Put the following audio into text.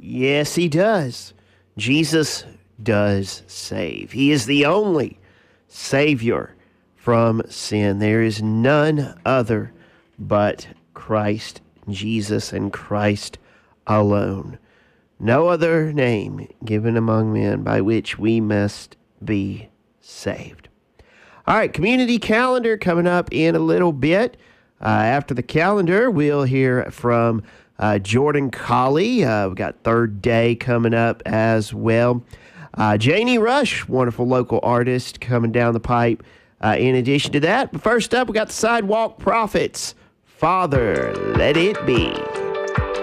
Yes, he does. Jesus does save. He is the only Savior from sin. There is none other but Christ Jesus and Christ alone. No other name given among men by which we must be saved. All right, community calendar coming up in a little bit. After the calendar, we'll hear from Jordan Colley. We've got Third Day coming up as well. Janie Rush, wonderful local artist, coming down the pipe. In addition to that, but first up, we got the Sidewalk Prophets. Father, let it be.